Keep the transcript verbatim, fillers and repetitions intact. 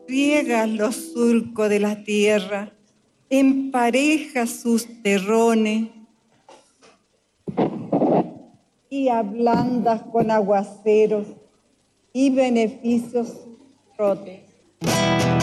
riegas los surcos de la tierra, emparejas sus terrones y ablandas con aguaceros y beneficios rotes.